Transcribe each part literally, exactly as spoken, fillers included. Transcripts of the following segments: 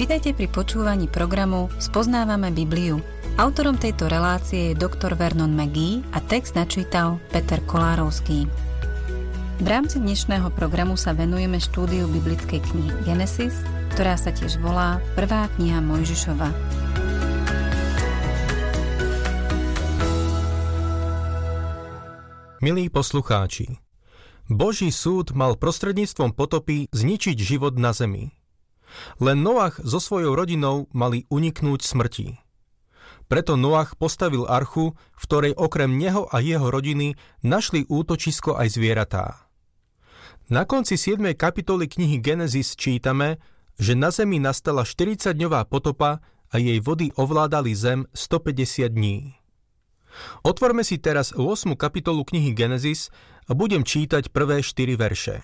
Vitajte pri počúvaní programu Spoznávame Bibliu. Autorom tejto relácie je doktor Vernon McGee a text načítal Peter Kolárovský. V rámci dnešného programu sa venujeme štúdiu biblickej knihy Genesis, ktorá sa tiež volá Prvá kniha Mojžišova. Milí poslucháči, Boží súd mal prostredníctvom potopy zničiť život na zemi. Len Noach so svojou rodinou mali uniknúť smrti. Preto Noach postavil archu, v ktorej okrem neho a jeho rodiny našli útočisko aj zvieratá. Na konci siedmej kapitoly knihy Genesis čítame, že na zemi nastala štyridsaťdňová potopa a jej vody ovládali zem stopäťdesiat dní. Otvorme si teraz ôsmu kapitolu knihy Genesis a budem čítať prvé štyri verše.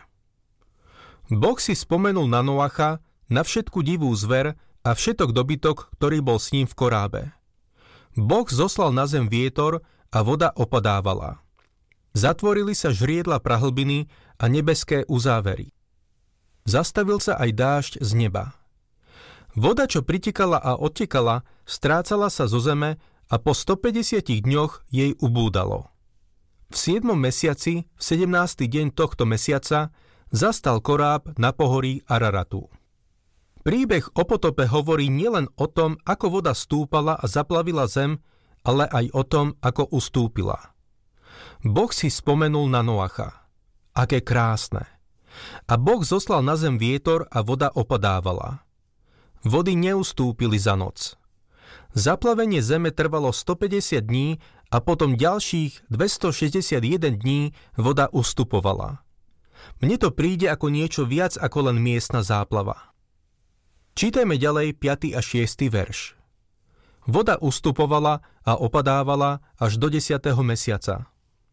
Boh si spomenul na Noacha, na všetku divú zver a všetok dobytok, ktorý bol s ním v korábe. Boh zoslal na zem vietor a voda opadávala. Zatvorili sa žriedla prahlbiny a nebeské uzávery. Zastavil sa aj dážď z neba. Voda, čo pritekala a odtekala, strácala sa zo zeme a po stopäťdesiatich dňoch jej ubúdalo. V siedmom mesiaci, v sedemnásty deň tohto mesiaca, zastal koráb na pohorí Araratu. Príbeh o potope hovorí nielen o tom, ako voda stúpala a zaplavila zem, ale aj o tom, ako ustúpila. Boh si spomenul na Noacha. Aké krásne. A Boh zoslal na zem vietor a voda opadávala. Vody neustúpili za noc. Zaplavenie zeme trvalo stopäťdesiat dní a potom ďalších dvestošesťdesiatjeden dní voda ustupovala. Mne to príde ako niečo viac ako len miestna záplava. Čítajme ďalej piaty a šiesty verš. Voda ustupovala a opadávala až do desiateho mesiaca.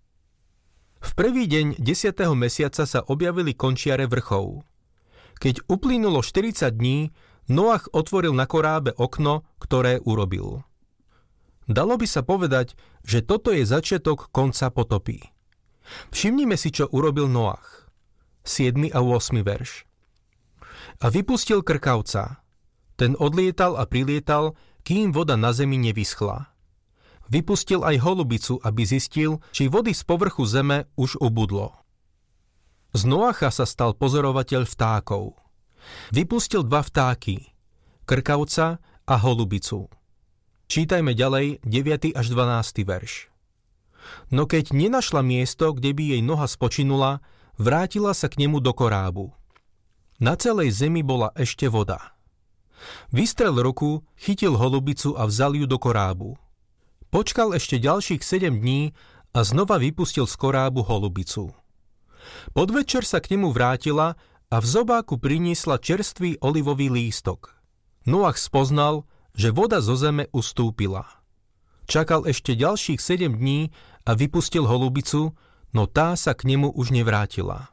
V prvý deň desiateho mesiaca sa objavili končiare vrchov. Keď uplynulo štyridsať dní, Noach otvoril na korábe okno, ktoré urobil. Dalo by sa povedať, že toto je začiatok konca potopy. Všimnime si, čo urobil Noach. siedmy a ôsmy verš. A vypustil krkavca. Ten odlietal a prilietal, kým voda na zemi nevyschla. Vypustil aj holubicu, aby zistil, či vody z povrchu zeme už ubudlo. Z Noacha sa stal pozorovateľ vtákov. Vypustil dva vtáky, krkavca a holubicu. Čítajme ďalej deviaty až dvanásty verš. No keď nenašla miesto, kde by jej noha spočinula, vrátila sa k nemu do korábu. Na celej zemi bola ešte voda. Vystrel ruku, chytil holubicu a vzal ju do korábu. Počkal ešte ďalších sedem dní a znova vypustil z korábu holubicu. Podvečer sa k nemu vrátila a v zobáku priniesla čerstvý olivový lístok. Noach spoznal, že voda zo zeme ustúpila. Čakal ešte ďalších sedem dní a vypustil holubicu, no tá sa k nemu už nevrátila.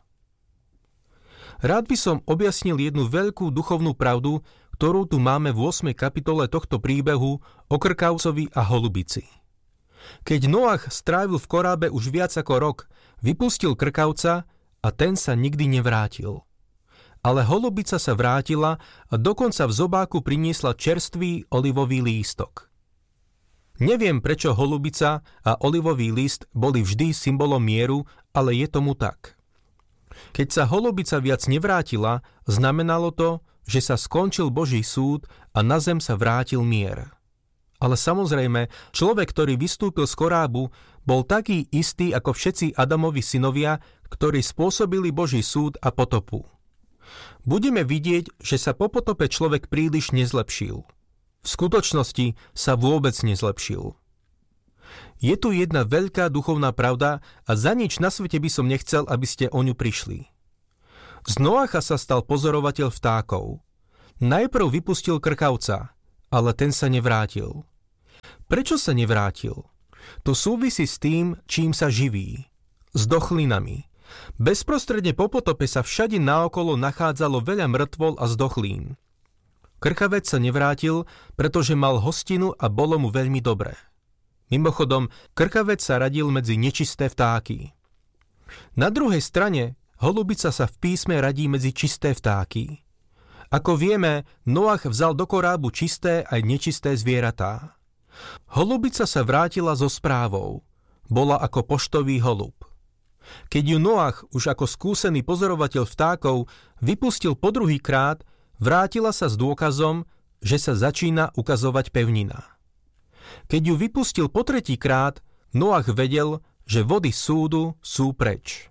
Rád by som objasnil jednu veľkú duchovnú pravdu, ktorú tu máme v ôsmej kapitole tohto príbehu o krkavcovi a holubici. Keď Noach strávil v korábe už viac ako rok, vypustil krkavca a ten sa nikdy nevrátil. Ale holubica sa vrátila a dokonca v zobáku priniesla čerstvý olivový lístok. Neviem, prečo holubica a olivový list boli vždy symbolom mieru, ale je tomu tak. Keď sa holubica viac nevrátila, znamenalo to, že sa skončil Boží súd a na zem sa vrátil mier. Ale samozrejme, človek, ktorý vystúpil z korábu, bol taký istý ako všetci Adamovi synovia, ktorí spôsobili Boží súd a potopu. Budeme vidieť, že sa po potope človek príliš nezlepšil. V skutočnosti sa vôbec nezlepšil. Je tu jedna veľká duchovná pravda a za nič na svete by som nechcel, aby ste o ňu prišli. Z Noacha sa stal pozorovateľ vtákov. Najprv vypustil krkavca, ale ten sa nevrátil. Prečo sa nevrátil? To súvisí s tým, čím sa živí. S dochlinami. Bezprostredne po potope sa všade naokolo nachádzalo veľa mŕtvol a zdochlín. Krkavec sa nevrátil, pretože mal hostinu a bolo mu veľmi dobre. Mimochodom, krkavec sa radil medzi nečisté vtáky. Na druhej strane, holubica sa v písme radí medzi čisté vtáky. Ako vieme, Noach vzal do korábu čisté aj nečisté zvieratá. Holubica sa vrátila so správou. Bola ako poštový holub. Keď ju Noach, už ako skúsený pozorovateľ vtákov, vypustil po druhý krát, vrátila sa s dôkazom, že sa začína ukazovať pevnina. Keď ju vypustil po tretí krát, Noach vedel, že vody súdu sú preč.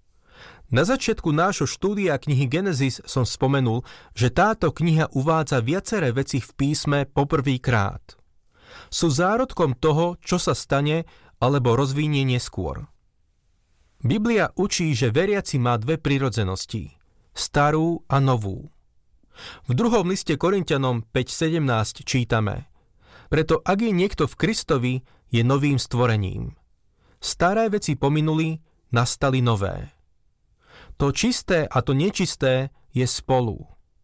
Na začiatku nášho štúdia knihy Genesis som spomenul, že táto kniha uvádza viaceré veci v písme poprvýkrát. Sú zárodkom toho, čo sa stane, alebo rozvinie neskôr. Biblia učí, že veriaci má dve prirodzenosti, starú a novú. V druhom liste Korinťanom päť sedemnásť čítame: Preto ak je niekto v Kristovi, je novým stvorením. Staré veci pominuli, nastali nové. To čisté a to nečisté je spolu.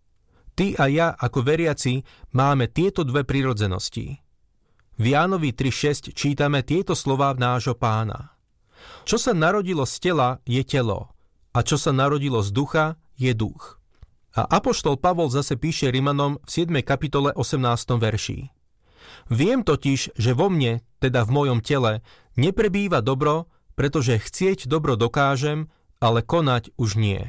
Ty a ja ako veriaci máme tieto dve prirodzenosti. V Jánovi tri šesť čítame tieto slová nášho Pána. Čo sa narodilo z tela, je telo, a čo sa narodilo z ducha, je duch. A apoštol Pavol zase píše Rimanom v siedmej kapitole osemnástom verši. Viem totiž, že vo mne, teda v mojom tele, neprebýva dobro, pretože chcieť dobro dokážem, ale konať už nie.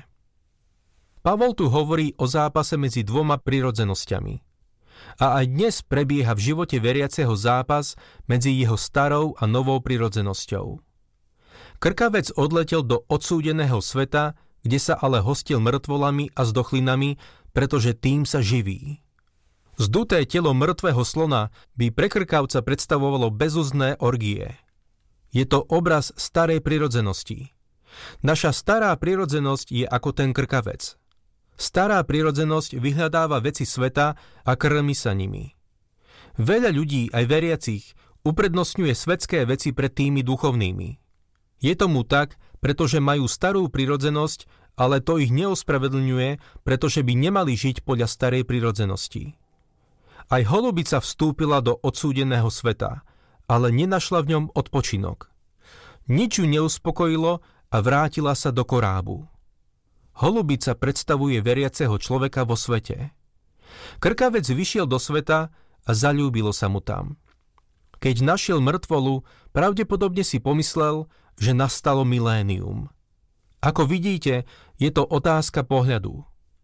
Pavol tu hovorí o zápase medzi dvoma prirodzenosťami. A aj dnes prebieha v živote veriaceho zápas medzi jeho starou a novou prirodzenosťou. Krkavec odletel do odsúdeného sveta, kde sa ale hostil mŕtvolami a zdochlinami, pretože tým sa živí. Zduté telo mŕtvého slona by pre krkavca predstavovalo bezúzdné orgie. Je to obraz starej prirodzenosti. Naša stará prirodzenosť je ako ten krkavec. Stará prirodzenosť vyhľadáva veci sveta a krmi sa nimi. Veľa ľudí, aj veriacich, uprednostňuje svetské veci pred tými duchovnými. Je tomu tak, pretože majú starú prirodzenosť, ale to ich neospravedlňuje, pretože by nemali žiť podľa starej prirodzenosti. Aj holubica vstúpila do odsúdeného sveta, ale nenašla v ňom odpočinok. Nič ju neuspokojilo a vrátila sa do korábu. Holubica predstavuje veriaceho človeka vo svete. Krkavec vyšiel do sveta a zaľúbilo sa mu tam. Keď našiel mŕtvolu, pravdepodobne si pomyslel, že nastalo milénium. Ako vidíte, je to otázka pohľadu.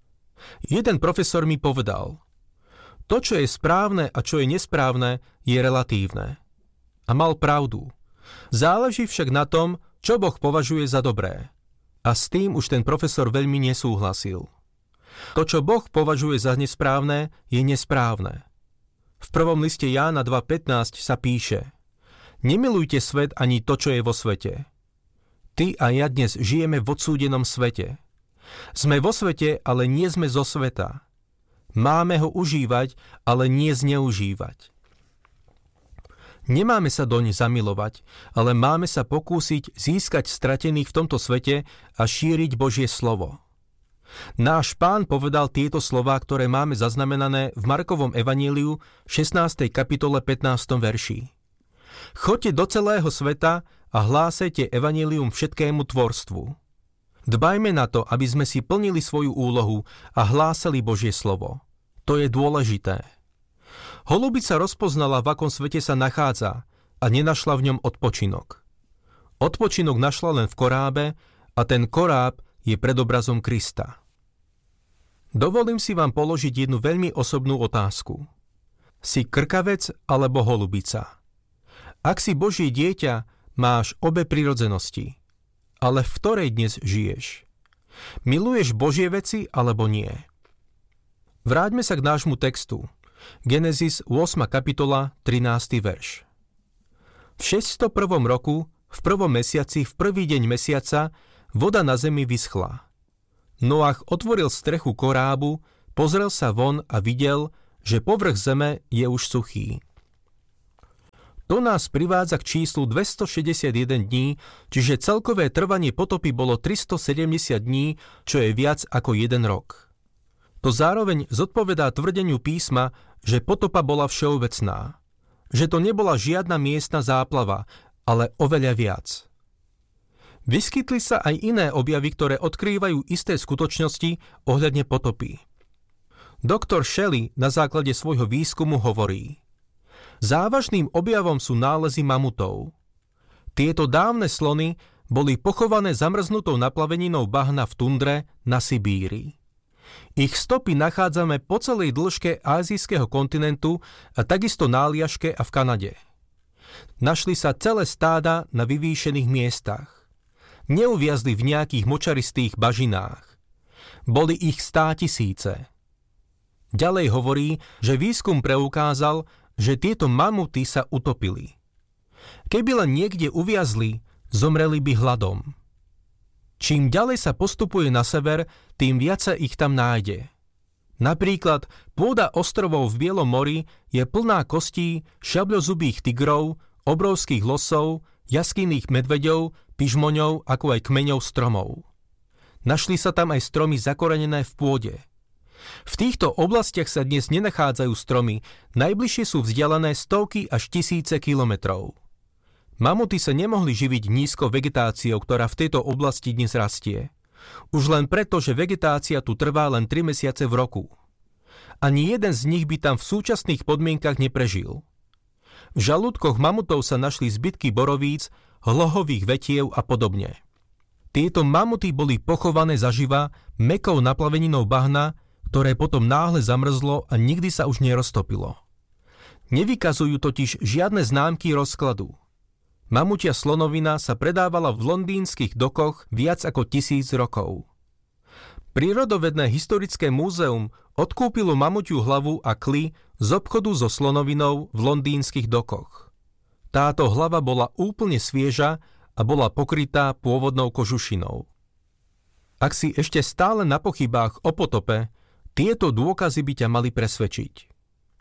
Jeden profesor mi povedal: to, čo je správne a čo je nesprávne, je relatívne. A mal pravdu. Záleží však na tom, čo Boh považuje za dobré. A s tým už ten profesor veľmi nesúhlasil. To, čo Boh považuje za nesprávne, je nesprávne. V prvom liste Jána dva pätnásť sa píše: Nemilujte svet ani to, čo je vo svete. Ty a ja dnes žijeme v odsúdenom svete. Sme vo svete, ale nie sme zo sveta. Máme ho užívať, ale nie zneužívať. Nemáme sa doň zamilovať, ale máme sa pokúsiť získať stratených v tomto svete a šíriť Božie slovo. Náš Pán povedal tieto slová, ktoré máme zaznamenané v Markovom evaníliu šestnástej kapitole pätnástom verši. Choďte do celého sveta a hlásajte evanílium všetkému tvorstvu. Dbajme na to, aby sme si plnili svoju úlohu a hlásali Božie slovo. To je dôležité. Holubica rozpoznala, v akom svete sa nachádza, a nenašla v ňom odpočinok. Odpočinok našla len v korábe a ten koráb je predobrazom Krista. Dovolím si vám položiť jednu veľmi osobnú otázku. Si krkavec alebo holubica? Ak si Božie dieťa, máš obe prirodzenosti. Ale v ktorej dnes žiješ? Miluješ Božie veci alebo nie? Vráťme sa k nášmu textu. Genesis ôsma kapitola, trinásty verš. V šesťstoprvom roku, v prvom mesiaci, v prvý deň mesiaca, voda na zemi vyschla. Noach otvoril strechu korábu, pozrel sa von a videl, že povrch zeme je už suchý. To nás privádza k číslu dvestošesťdesiatjeden dní, čiže celkové trvanie potopy bolo tristosedemdesiat dní, čo je viac ako jeden rok. To zároveň zodpovedá tvrdeniu písma, že potopa bola všeobecná. Že to nebola žiadna miestna záplava, ale oveľa viac. Vyskytli sa aj iné objavy, ktoré odkrývajú isté skutočnosti ohľadne potopy. Doktor Shelley na základe svojho výskumu hovorí: závažným objavom sú nálezy mamutov. Tieto dávne slony boli pochované zamrznutou naplaveninou bahna v tundre na Sibíri. Ich stopy nachádzame po celej dĺžke ázijského kontinentu a takisto na Aliaške a v Kanade. Našli sa celé stáda na vyvýšených miestach. Neuviazli v nejakých močaristých bažinách. Boli ich státisíce. Ďalej hovorí, že výskum preukázal, že tieto mamuty sa utopili. Keby len niekde uviazli, zomreli by hladom. Čím ďalej sa postupuje na sever, tým viac sa ich tam nájde. Napríklad pôda ostrovov v Bielom mori je plná kostí šabľozubých tigrov, obrovských losov, jaskinných medveďov, pižmoňov, ako aj kmeňov stromov. Našli sa tam aj stromy zakorenené v pôde. V týchto oblastiach sa dnes nenachádzajú stromy, najbližšie sú vzdialené stovky až tisíce kilometrov. Mamuty sa nemohli živiť nízkou vegetáciou, ktorá v tejto oblasti dnes rastie. Už len preto, že vegetácia tu trvá len tri mesiace v roku. Ani jeden z nich by tam v súčasných podmienkach neprežil. V žalúdkoch mamutov sa našli zbytky borovíc, hlohových vetiev a podobne. Tieto mamuty boli pochované zaživa mäkkou naplaveninou bahna, ktoré potom náhle zamrzlo a nikdy sa už neroztopilo. Nevykazujú totiž žiadne známky rozkladu. Mamutia slonovina sa predávala v londýnskych dokoch viac ako tisíc rokov. Prírodovedné historické múzeum odkúpilo mamutiu hlavu a kly z obchodu so slonovinou v londýnskych dokoch. Táto hlava bola úplne svieža a bola pokrytá pôvodnou kožušinou. Ak si ešte stále na pochybách o potope, tieto dôkazy by ťa mali presvedčiť.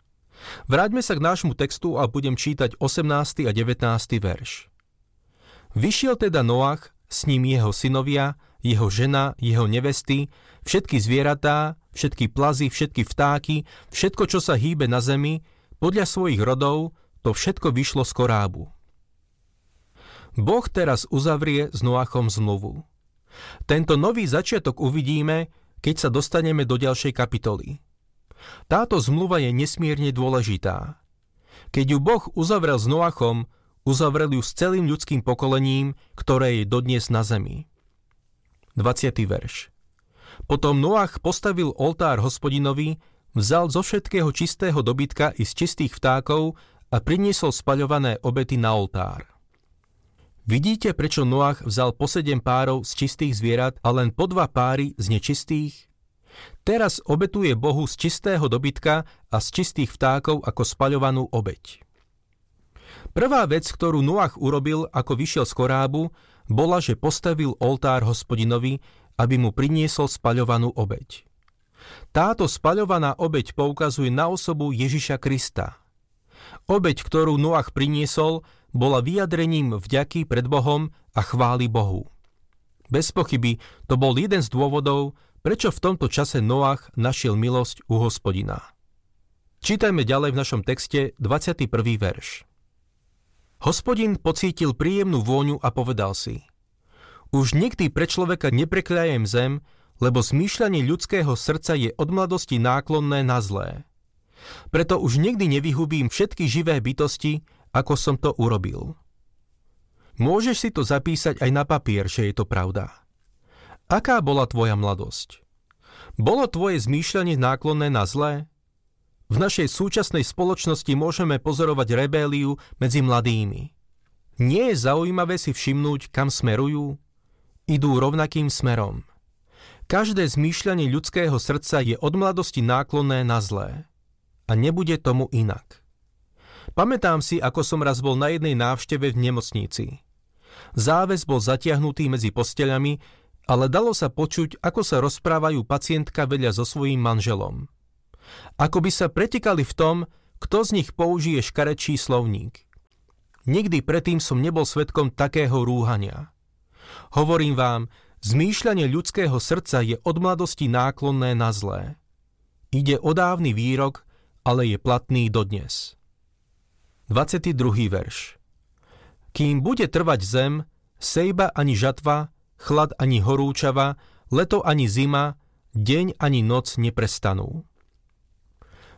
Vráťme sa k nášmu textu a budem čítať osemnásty a devätnásty verš. Vyšiel teda Noach, s ním jeho synovia, jeho žena, jeho nevesty, všetky zvieratá, všetky plazy, všetky vtáky, všetko, čo sa hýbe na zemi, podľa svojich rodov, to všetko vyšlo z korábu. Boh teraz uzavrie s Noachom zmluvu. Tento nový začiatok uvidíme, keď sa dostaneme do ďalšej kapitoly. Táto zmluva je nesmierne dôležitá. Keď ju Boh uzavrel s Noachom, uzavrel ju s celým ľudským pokolením, ktoré je dodnes na zemi. dvadsiaty verš. Potom Noach postavil oltár Hospodinovi, vzal zo všetkého čistého dobytka i z čistých vtákov a priniesol spaľované obety na oltár. Vidíte, prečo Noach vzal po sedem párov z čistých zvierat a len po dva páry z nečistých? Teraz obetuje Bohu z čistého dobytka a z čistých vtákov ako spaľovanú obeť. Prvá vec, ktorú Noach urobil, ako vyšiel z korábu, bola, že postavil oltár Hospodinovi, aby mu priniesol spaľovanú obeť. Táto spaľovaná obeť poukazuje na osobu Ježiša Krista. Obeť, ktorú Noach priniesol, bola vyjadrením vďaky pred Bohom a chvály Bohu. Bez pochyby to bol jeden z dôvodov, prečo v tomto čase Noach našiel milosť u Hospodina. Čítajme ďalej v našom texte dvadsiaty prvý verš. Hospodin pocítil príjemnú vôňu a povedal si: Už nikdy pre človeka neprekľajem zem, lebo zmýšľanie ľudského srdca je od mladosti náklonné na zlé. Preto už nikdy nevyhubím všetky živé bytosti, ako som to urobil. Môžeš si to zapísať aj na papier, že je to pravda. Aká bola tvoja mladosť? Bolo tvoje zmýšľanie náklonné na zlé? V našej súčasnej spoločnosti môžeme pozorovať rebéliu medzi mladými. Nie je zaujímavé si všimnúť, kam smerujú? Idú rovnakým smerom. Každé zmýšľanie ľudského srdca je od mladosti náklonné na zlé. A nebude tomu inak. Pamätám si, ako som raz bol na jednej návšteve v nemocnici. Záves bol zatiahnutý medzi posteľami, ale dalo sa počuť, ako sa rozprávajú pacientka vedľa so svojím manželom. Ako by sa pretekali v tom, kto z nich použije škarečí slovník. Nikdy predtým som nebol svedkom takého rúhania. Hovorím vám, zmýšľanie ľudského srdca je od mladosti náklonné na zlé. Ide o dávny výrok, ale je platný dodnes. dvadsiaty druhý verš. Kým bude trvať zem, sejba ani žatva, chlad ani horúčava, leto ani zima, deň ani noc neprestanú.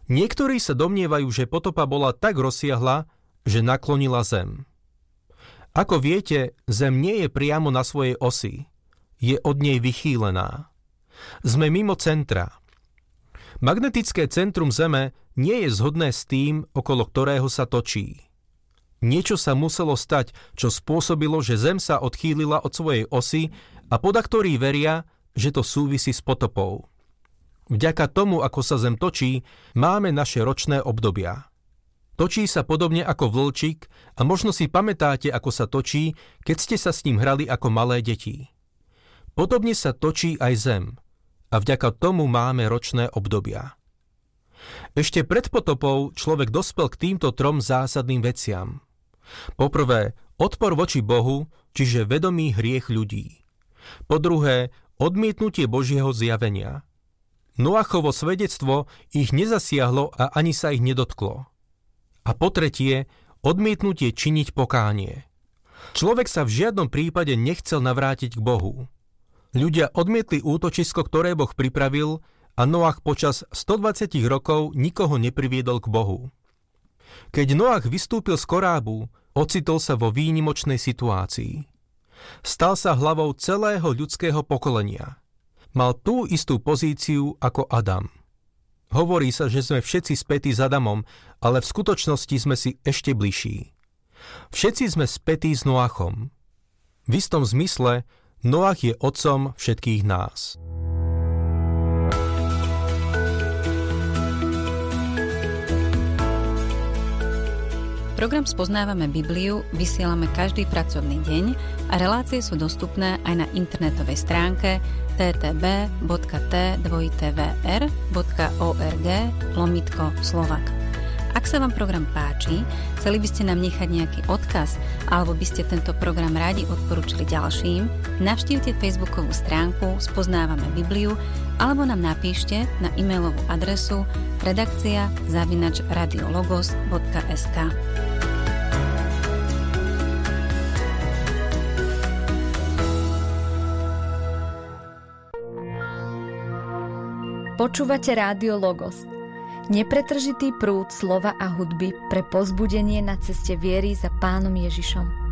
Niektorí sa domnievajú, že potopa bola tak rozsiahla, že naklonila Zem. Ako viete, Zem nie je priamo na svojej osi. Je od nej vychýlená. Sme mimo centra. Magnetické centrum Zeme nie je zhodné s tým, okolo ktorého sa točí. Niečo sa muselo stať, čo spôsobilo, že Zem sa odchýlila od svojej osy a podaktorí veria, že to súvisí s potopou. Vďaka tomu, ako sa Zem točí, máme naše ročné obdobia. Točí sa podobne ako vlčík a možno si pamätáte, ako sa točí, keď ste sa s ním hrali ako malé deti. Podobne sa točí aj Zem a vďaka tomu máme ročné obdobia. Ešte pred potopou človek dospel k týmto trom zásadným veciam. Poprvé, odpor voči Bohu, čiže vedomý hriech ľudí. Po druhé, odmietnutie Božieho zjavenia. Noachovo svedectvo ich nezasiahlo a ani sa ich nedotklo. A po tretie, odmietnutie činiť pokánie. Človek sa v žiadnom prípade nechcel navrátiť k Bohu. Ľudia odmietli útočisko, ktoré Boh pripravil, a Noach počas stodvadsať rokov nikoho nepriviedol k Bohu. Keď Noach vystúpil z korábu, ocitol sa vo výnimočnej situácii. Stal sa hlavou celého ľudského pokolenia. Mal tú istú pozíciu ako Adam. Hovorí sa, že sme všetci spätí s Adamom, ale v skutočnosti sme si ešte bližší. Všetci sme spätí s Noachom. V istom zmysle Noach je otcom všetkých nás. Program Spoznávame Bibliu vysielame každý pracovný deň a relácie sú dostupné aj na internetovej stránke té té bé bodka té dva vé er bodka org lomítko Slovak. Ak sa vám program páči, chceli by ste nám nechať nejaký odkaz alebo by ste tento program radi odporúčili ďalším, navštívte facebookovú stránku Spoznávame Bibliu alebo nám napíšte na e-mailovú adresu redakcia zavináč radiologos bodka es ká. Počúvate Rádio Logos, nepretržitý prúd slova a hudby pre povzbudenie na ceste viery za Pánom Ježišom.